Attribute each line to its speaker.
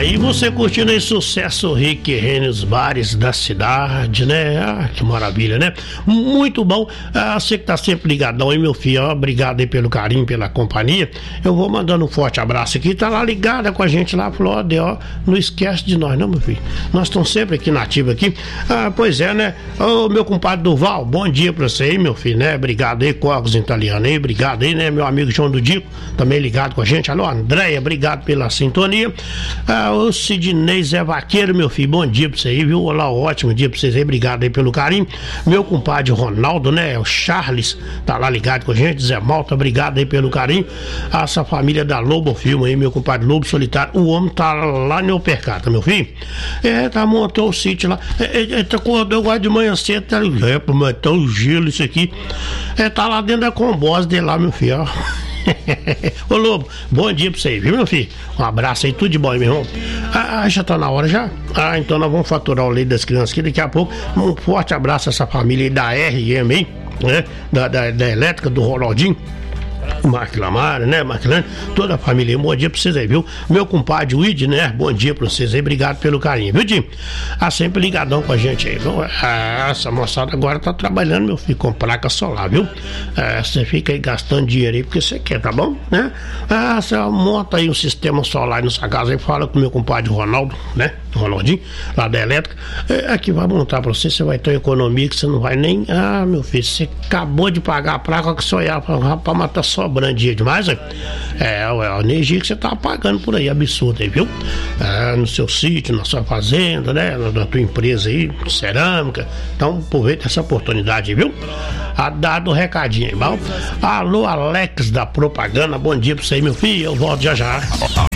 Speaker 1: Aí você curtindo aí sucesso Rick Renner, os bares da cidade, né? Ah, que maravilha, né? Muito bom. Você que tá sempre ligadão aí, meu filho, ó, obrigado aí pelo carinho, pela companhia. Eu vou mandando um forte abraço aqui, tá lá ligada com a gente lá, falou, ó, não esquece de nós, não, meu filho. Nós estamos sempre aqui na ativa aqui. Pois é, né? Ô, meu compadre Durval, bom dia pra você aí, meu filho, né? Obrigado aí, Corcos Italiano aí, obrigado aí, né? Meu amigo João do Dico, também ligado com a gente. Alô, Andréia, obrigado pela sintonia. O Sidney Zé Vaqueiro, meu filho, bom dia pra você aí, viu? Olá, ótimo dia pra vocês aí, obrigado aí pelo carinho. Meu compadre Ronaldo, né? O Charles, tá lá ligado com a gente. Zé Malta, obrigado aí pelo carinho. Essa família da Lobo Filme aí, meu compadre Lobo Solitário, o homem tá lá no Percata, meu filho. Montou o sítio lá. Acordou agora de manhã cedo, tá ligado? Mas tá um gelo isso aqui. Tá lá dentro da combose dele lá, meu filho, ó. Ô Lobo, bom dia pra você, viu, meu filho? Um abraço aí, tudo de bom, meu irmão. Já tá na hora já? Então nós vamos faturar o leite das crianças aqui daqui a pouco. Um forte abraço a essa família aí da RM aí, né? Da elétrica, do Ronaldinho. Mark Lamar, né, Marquilane, toda a família, bom dia pra vocês aí, viu? Meu compadre Wid, né, bom dia pra vocês aí, obrigado pelo carinho, viu, Jim? Sempre ligadão com a gente aí, viu? Essa moçada agora tá trabalhando, meu filho, com placa solar, viu? Você fica aí gastando dinheiro aí porque você quer, tá bom? Né? Você monta aí um sistema solar na sua casa aí, fala com o meu compadre Ronaldo, né? Ronaldinho, lá da elétrica, aqui vai montar pra você vai ter uma economia que você não vai nem, meu filho, você acabou de pagar a placa que só ia pra matar sobrando dia demais, a energia que você tá pagando por aí, absurdo aí, viu? No seu sítio, na sua fazenda, né? Na tua empresa aí, cerâmica, então aproveita essa oportunidade, viu? Dado o recadinho aí, bom? Alô, Alex da Propaganda, bom dia pra você aí, meu filho, eu volto já já.